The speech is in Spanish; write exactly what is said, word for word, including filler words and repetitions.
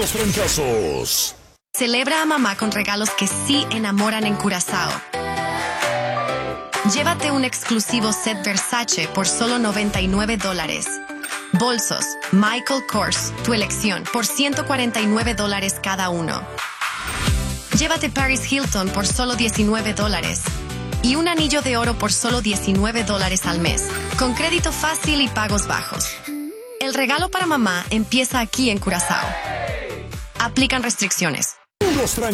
Puros trancazos. Celebra a mamá con regalos que sí enamoran en Curazao. Llévate un exclusivo set Versace por solo noventa y nueve dólares. Bolsos Michael Kors, tu elección, por ciento cuarenta y nueve dólares cada uno. Llévate Paris Hilton por solo diecinueve dólares. Y un anillo de oro por solo diecinueve dólares al mes, con crédito fácil y pagos bajos. El regalo para mamá empieza aquí en Curazao. Aplican restricciones. Puros trancazos.